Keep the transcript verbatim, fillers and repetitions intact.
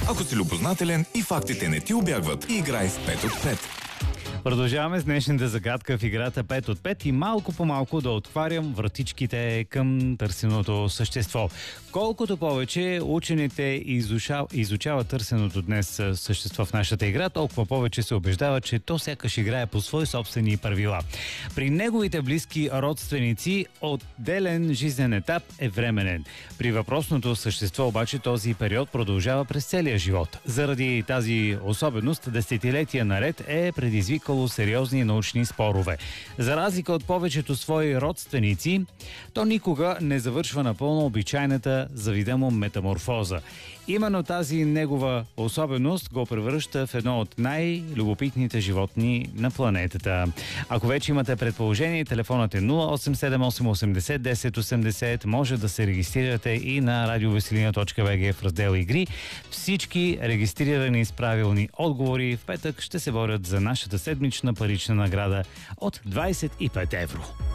Ако си любознателен и фактите не ти убягват, играй с пет от пет. Продължаваме с днешната загадка в играта пет от пет и малко по малко да отварям вратичките към търсеното същество. Колкото повече учените изучават, изучават търсеното днес същество в нашата игра, толкова повече се убеждава, че то сякаш играе по свои собствени правила. При неговите близки родственици отделен жизнен етап е временен. При въпросното същество обаче този период продължава през целия живот. Заради тази особеност десетилетия наред е предизвикал сериозни научни спорове. За разлика от повечето свои родственици, то никога не завършва напълно обичайната завидимо метаморфоза. Именно тази негова особеност го превръща в едно от най-любопитните животни на планетата. Ако вече имате предположение, телефонът е нула осем седем осем осемдесет десет осемдесет. Може да се регистрирате и на радиовеселина точка би джи в раздел игри. Всички регистрирани с правилни отговори в петък ще се борят за нашата седмична парична награда от двадесет и пет евро.